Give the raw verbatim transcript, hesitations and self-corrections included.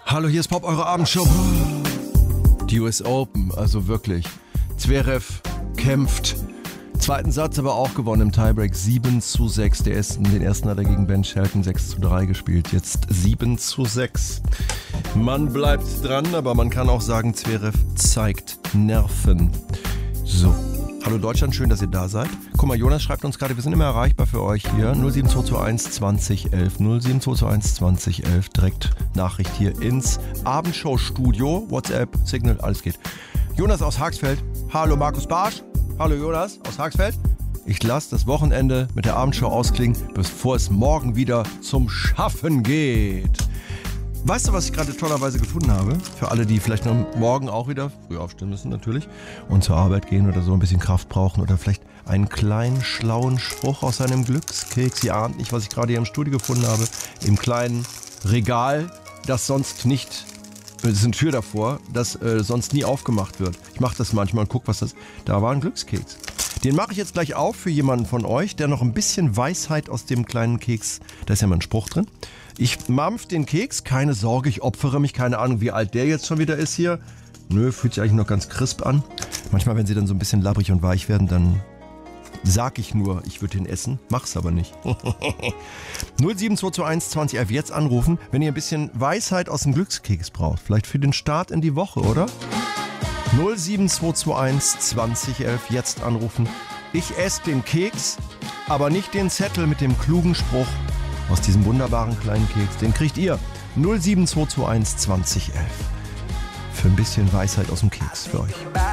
Hallo, hier ist Pop, eure Abendshow. Die U S Open, also wirklich. Zverev kämpft. Zweiten Satz aber auch gewonnen im Tiebreak. sieben zu sechs. Der ersten, den ersten hat er gegen Ben Shelton sechs zu drei gespielt. Jetzt sieben zu sechs. Man bleibt dran, aber man kann auch sagen, Zverev zeigt Nerven. So. Hallo Deutschland, schön, dass ihr da seid. Guck mal, Jonas schreibt uns gerade, wir sind immer erreichbar für euch hier. null sieben zwei zwei eins zwanzig elf. null sieben zwei zwei eins zwanzig elf. Direkt Nachricht hier ins Abendshow-Studio. WhatsApp, Signal, alles geht. Jonas aus Haxfeld. Hallo Markus Barsch. Hallo Jonas aus Haxfeld. Ich lasse das Wochenende mit der Abendshow ausklingen, bevor es morgen wieder zum Schaffen geht. Weißt du, was ich gerade tollerweise gefunden habe? Für alle, die vielleicht noch morgen auch wieder früh aufstehen müssen natürlich und zur Arbeit gehen oder so ein bisschen Kraft brauchen oder vielleicht einen kleinen, schlauen Spruch aus einem Glückskeks. Ihr ahnt nicht, was ich gerade hier im Studio gefunden habe. Im kleinen Regal, das sonst nicht, es ist eine Tür davor, das äh, sonst nie aufgemacht wird. Ich mache das manchmal und gucke, was das, da war ein Glückskeks. Den mache ich jetzt gleich auf für jemanden von euch, der noch ein bisschen Weisheit aus dem kleinen Keks, da ist ja mal ein Spruch drin. Ich mampf den Keks, keine Sorge, ich opfere mich, keine Ahnung, wie alt der jetzt schon wieder ist hier. Nö, fühlt sich eigentlich noch ganz crisp an. Manchmal, wenn sie dann so ein bisschen labbrig und weich werden, dann sag ich nur, ich würde den essen, mach's aber nicht. null sieben zwei zwei eins zwanzig elf, jetzt anrufen, wenn ihr ein bisschen Weisheit aus dem Glückskeks braucht. Vielleicht für den Start in die Woche, oder? null sieben zwei zwei eins zwanzig elf, jetzt anrufen. Ich esse den Keks, aber nicht den Zettel mit dem klugen Spruch aus diesem wunderbaren kleinen Keks. Den kriegt ihr. null sieben zwei zwei eins zwanzig elf. Für ein bisschen Weisheit aus dem Keks für euch.